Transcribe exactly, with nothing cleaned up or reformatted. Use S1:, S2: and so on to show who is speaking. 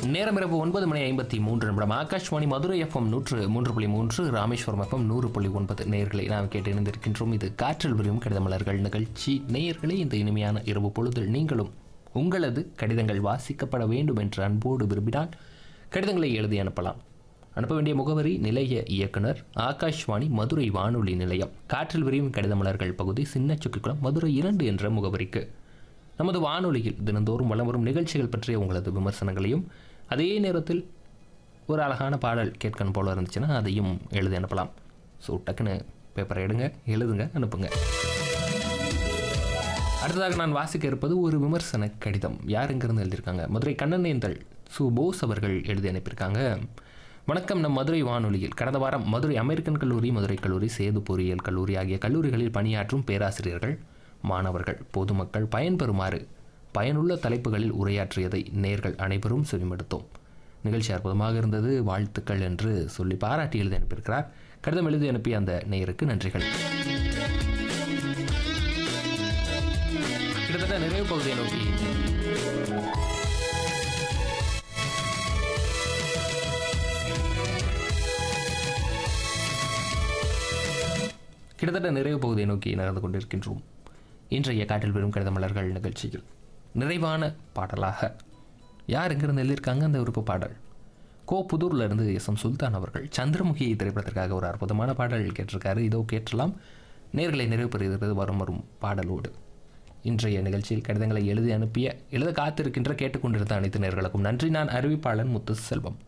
S1: நேரம் இரவு ஒன்பது மணி ஐம்பத்தி மூன்று நிமிடம். ஆகாஷ்வாணி மதுரை எஃப்எம் நூற்று மூன்று புள்ளி மூன்று, ராமேஸ்வரம் எஃப்எம் நூறு புள்ளி ஒன்பது நேயர்களை நாம் கேட்டு இணைந்திருக்கின்றோம். இது காற்றில் விரியும் கடிதமலர்கள் நிகழ்ச்சி. நேயர்களே, இந்த இனிமையான இரவு பொழுதில் நீங்களும் உங்களது கடிதங்கள் வாசிக்கப்பட வேண்டும் என்று அன்போடு விரும்பினால் கடிதங்களை எழுதி அனுப்பலாம். அனுப்ப வேண்டிய முகவரி: நிலைய இயக்குனர், ஆகாஷ்வாணி மதுரை வானொலி நிலையம், காற்றில் விரியும் கடிதமலர்கள் பகுதி, சின்ன சுக்கிக்குளம், மதுரை இரண்டு என்ற முகவரிக்கு. நமது வானொலியில் தினந்தோறும் வலம் வரும் நிகழ்ச்சிகள் பற்றிய உங்களது விமர்சனங்களையும், அதே நேரத்தில் ஒரு அழகான பாடல் கேட்கணும் போல இருந்துச்சுன்னா அதையும் எழுதி அனுப்பலாம். ஸோ டக்குன்னு பேப்பரை எடுங்க, எழுதுங்க, அனுப்புங்க. அடுத்ததாக நான் வாசிக்க இருப்பது ஒரு விமர்சன கடிதம். யார் எங்கிருந்து எழுதியிருக்காங்க? மதுரை கண்ணனேந்தல் சு போஸ் அவர்கள் எழுதி அனுப்பியிருக்காங்க. வணக்கம். நம் மதுரை வானொலியில் கடந்த வாரம் மதுரை அமெரிக்கன் கல்லூரி, மதுரை கல்லூரி, சேது பொறியியல் கல்லூரி ஆகிய கல்லூரிகளில் பணியாற்றும் பேராசிரியர்கள், மாணவர்கள், பொதுமக்கள் பயன்பெறுமாறு பயனுள்ள தலைப்புகளில் உரையாற்றியதை நேர்கள் அனைவரும் செவிமடுத்தோம். நிகழ்ச்சி அற்புதமாக இருந்தது, வாழ்த்துக்கள் என்று சொல்லி பாராட்டி எழுதி அனுப்பியிருக்கிறார். கடிதம் எழுதி அனுப்பிய அந்த நேயருக்கு நன்றிகள். கிட்டத்தட்ட நிறைவு பகுதியை நோக்கி கிட்டத்தட்ட நிறைவு பகுதியை நோக்கி நகர்ந்து கொண்டிருக்கின்றோம். இன்றைய காற்றில் விரும் கடிதமலர்கள் நிகழ்ச்சியில் நிறைவான பாடலாக யார் எங்கிருந்து எழுதியிருக்காங்க? அந்த விருப்ப பாடல் கோ புதூர்ல இருந்து எஸ் எம் சுல்தான் அவர்கள் சந்திரமுகி திரைப்படத்திற்காக ஒரு அற்புதமான பாடல் கேட்டிருக்காரு. இதோ கேட்டலாம். நேர்களை நிறைவு பெறுகிறது வரும் வரும் பாடலோடு. இன்றைய நிகழ்ச்சியில் கடிதங்களை எழுதி அனுப்பிய, எழுத காத்திருக்கின்ற, கேட்டுக்கொண்டிருந்த அனைத்து நேர்களுக்கும் நன்றி. நான் அறிவிப்பாளன் முத்து செல்வம்.